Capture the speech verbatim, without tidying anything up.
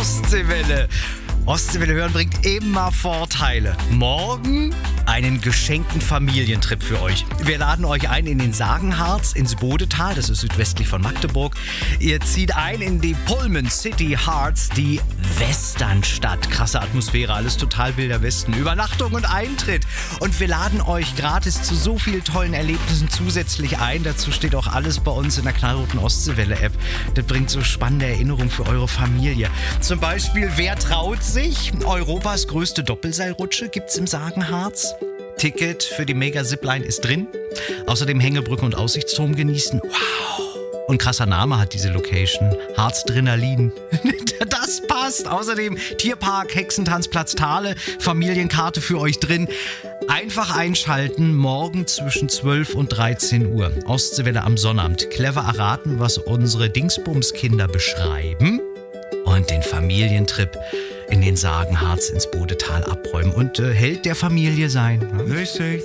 Ostseewelle. Ostseewelle hören bringt immer Vorteile. Morgen einen geschenkten Familientrip für euch. Wir laden euch ein in den Sagenharz, ins Bodetal, das ist südwestlich von Magdeburg. Ihr zieht ein in die Pullman City Hearts, die Westernstadt. Krasse Atmosphäre, alles total wilder Westen. Übernachtung und Eintritt. Und wir laden euch gratis zu so vielen tollen Erlebnissen zusätzlich ein. Dazu steht auch alles bei uns in der knallroten Ostseewelle-App. Das bringt so spannende Erinnerungen für eure Familie. Zum Beispiel, wer traut sich? Europas größte Doppelseilrutsche gibt's im Sagenharz. Ticket für die Mega-Zipline ist drin. Außerdem Hängebrücke und Aussichtsturm genießen. Wow! Und krasser Name hat diese Location. Harzdrenalin. Das passt. Außerdem Tierpark, Hexentanzplatz Thale, Familienkarte für euch drin. Einfach einschalten, morgen zwischen zwölf und dreizehn Uhr. Ostseewelle am Sonnabend. Clever erraten, was unsere Dingsbumskinder beschreiben. Und den Familientrip in den Sagenharz ins Bodetal abräumen und äh, Held der Familie sein. Richtig.